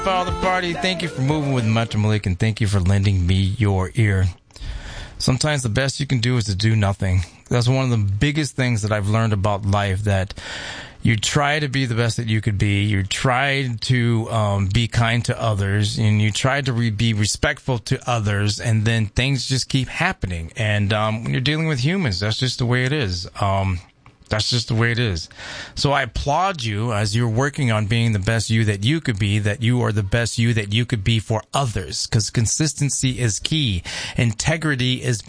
Father Party, thank you for moving with Metro Malik, and thank you for lending me your ear. Sometimes the best you can do is to do nothing. That's one of the biggest things that I've learned about life, that you try to be the best that you could be. You try to be kind to others, and you try to be respectful to others, and then things just keep happening. And when you're dealing with humans, that's just the way it is. That's just the way it is. So I applaud you as you're working on being the best you that you could be, that you are the best you that you could be for others, because consistency is key. Integrity is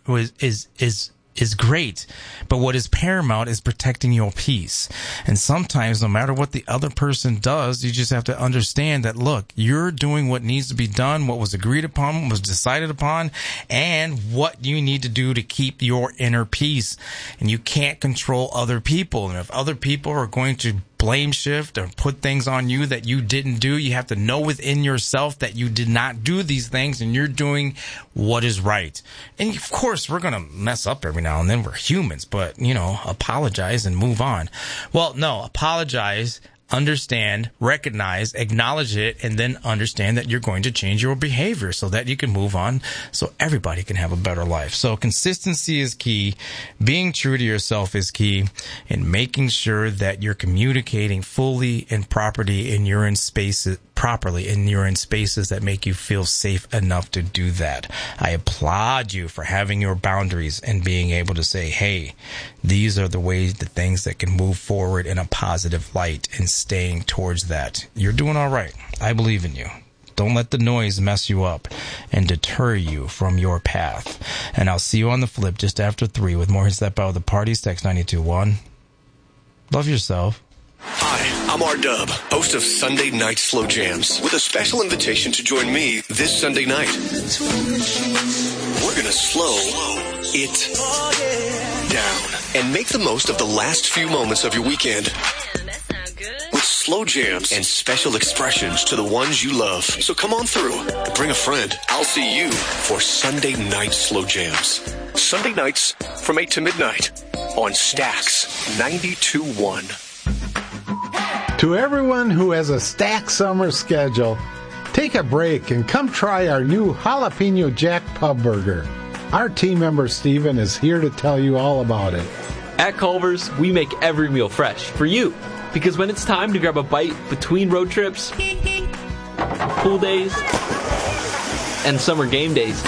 great, but what is paramount is protecting your peace. And sometimes, no matter what the other person does, you just have to understand that, look, you're doing what needs to be done, what was agreed upon, what was decided upon, and what you need to do to keep your inner peace. And you can't control other people. And if other people are going to blame shift or put things on you that you didn't do, you have to know within yourself that you did not do these things, and you're doing what is right. And of course, we're going to mess up every now and then. We're humans, but, apologize and move on. Well, no, apologize, understand, recognize, acknowledge it, and then understand that you're going to change your behavior so that you can move on, so everybody can have a better life. So consistency is key. Being true to yourself is key, and making sure that you're communicating fully and properly, and you're in spaces that make you feel safe enough to do that. I applaud you for having your boundaries and being able to say, hey, these are the things that can move forward in a positive light, and staying towards that. You're doing all right. I believe in you. Don't let the noise mess you up and deter you from your path. And I'll see you on the flip just after 3 with more Hits That Power the Parties. Text 921. Love yourself. Hi, I'm R-Dub, host of Sunday Night Slow Jams, with a special invitation to join me this Sunday night. We're going to slow it down and make the most of the last few moments of your weekend with slow jams and special expressions to the ones you love. So come on through, bring a friend. I'll see you for Sunday Night Slow Jams. Sunday nights from 8 to midnight on Stax 92.1. To everyone who has a Stax summer schedule, take a break and come try our new Jalapeno Jack Pub Burger. Our team member Steven is here to tell you all about it. At Culver's, we make every meal fresh for you. Because when it's time to grab a bite between road trips, pool days, and summer game days,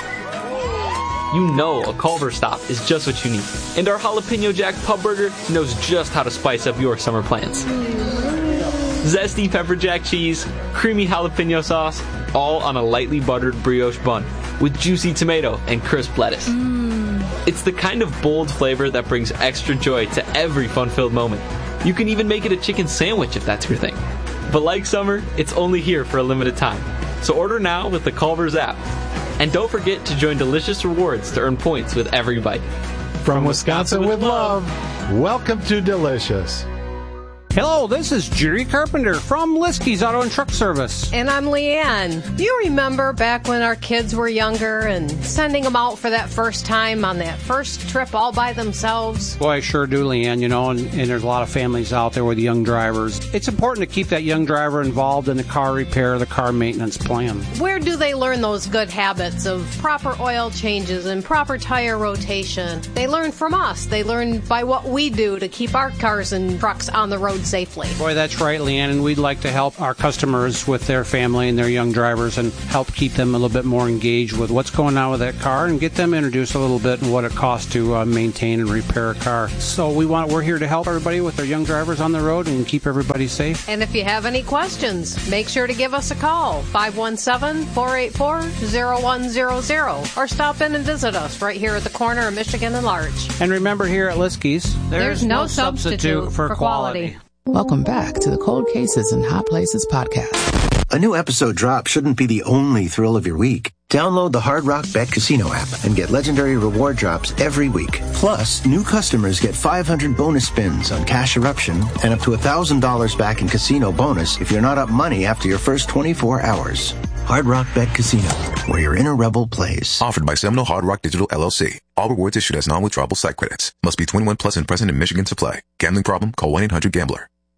you know a Culver's stop is just what you need. And our Jalapeno Jack Pub Burger knows just how to spice up your summer plans. Zesty pepper jack cheese, creamy jalapeno sauce, all on a lightly buttered brioche bun with juicy tomato and crisp lettuce. It's the kind of bold flavor that brings extra joy to every fun-filled moment. You can even make it a chicken sandwich if that's your thing. But like summer, it's only here for a limited time. So order now with the Culver's app. And don't forget to join Delicious Rewards to earn points with every bite. From Wisconsin with love, welcome to Delicious. Hello, this is Jerry Carpenter from Liskey's Auto and Truck Service. And I'm Leanne. You remember back when our kids were younger and sending them out for that first time on that first trip all by themselves? Boy, I sure do, Leanne, and there's a lot of families out there with young drivers. It's important to keep that young driver involved in the car repair, the car maintenance plan. Where do they learn those good habits of proper oil changes and proper tire rotation? They learn from us. They learn by what we do to keep our cars and trucks on the road safely. Boy, that's right, Leanne, and we'd like to help our customers with their family and their young drivers and help keep them a little bit more engaged with what's going on with that car and get them introduced a little bit in what it costs to maintain and repair a car. So we're here to help everybody with their young drivers on the road and keep everybody safe. And if you have any questions, make sure to give us a call, 517-484-0100, or stop in and visit us right here at the corner of Michigan and Larch. And remember, here at Liskey's, there's no substitute for quality. Welcome back to the Cold Cases and Hot Places podcast. A new episode drop shouldn't be the only thrill of your week. Download the Hard Rock Bet Casino app and get legendary reward drops every week. Plus, new customers get 500 bonus spins on Cash Eruption and up to $1,000 back in casino bonus if you're not up money after your first 24 hours. Hard Rock Bet Casino, where your inner rebel plays. Offered by Seminole Hard Rock Digital LLC. All rewards issued as non-withdrawable site credits. Must be 21 plus and present in Michigan to play. Gambling problem? Call 1-800-GAMBLER.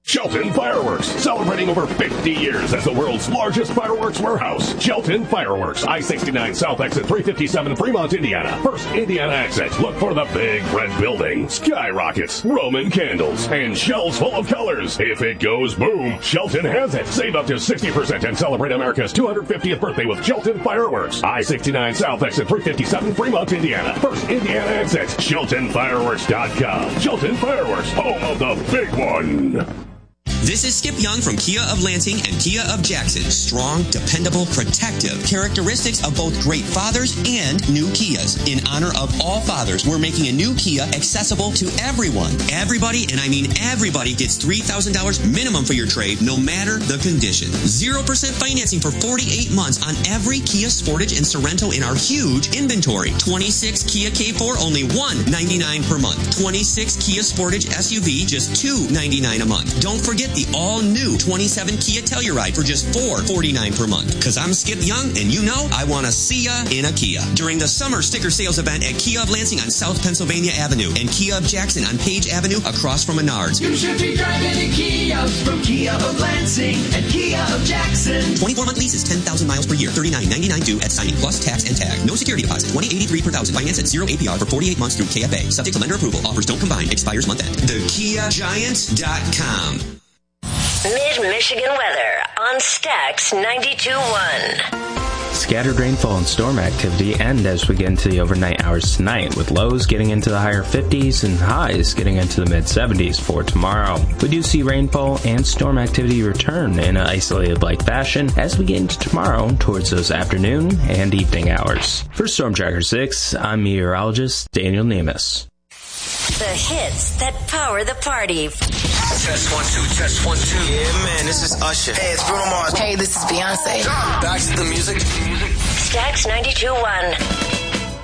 Shelton Fireworks, celebrating over 50 years as the world's largest fireworks warehouse. Shelton Fireworks, I-69 South Exit 357, Fremont, Indiana. First Indiana exit. Look for the big red building, skyrockets, Roman candles, and shells full of colors. If it goes boom, Shelton has it. Save up to 60% and celebrate America's 250th birthday with Shelton Fireworks. I-69 South Exit 357, Fremont, Indiana. First Indiana exit. SheltonFireworks.com. Shelton Fireworks, home of the big one. This is Skip Young from Kia of Lansing and Kia of Jackson. Strong, dependable, protective. Characteristics of both great fathers and new Kias. In honor of all fathers, we're making a new Kia accessible to everyone. Everybody, and I mean everybody, gets $3,000 minimum for your trade, no matter the condition. 0% financing for 48 months on every Kia Sportage and Sorento in our huge inventory. 26 Kia K4, only $199 per month. 26 Kia Sportage SUV, just $299 a month. Don't forget the all-new 27 Kia Telluride for just $449 per month. Because I'm Skip Young, and you know I want to see ya in a Kia. During the summer sticker sales event at Kia of Lansing on South Pennsylvania Avenue and Kia of Jackson on Page Avenue across from Menards. You should be driving a Kia from Kia of Lansing and Kia of Jackson. 24-month leases, 10,000 miles per year, $39.99 due at signing, plus tax and tag. No security deposit, $20.83 per thousand. Finance at 0 APR for 48 months through KFA. Subject to lender approval. Offers don't combine. Expires month end. TheKiaGiant.com. Mid-Michigan weather on Stax 92.1. Scattered rainfall and storm activity end as we get into the overnight hours tonight, with lows getting into the higher 50s and highs getting into the mid-70s for tomorrow. We do see rainfall and storm activity return in an isolated-like fashion as we get into tomorrow towards those afternoon and evening hours. For Storm Tracker 6, I'm meteorologist Daniel Nemus. The hits that power the party. Test 1 2, test 1 2. Yeah, man, this is Usher. Hey, it's Bruno Mars. Hey, this is Beyonce. Back to the music. Stax 92.1.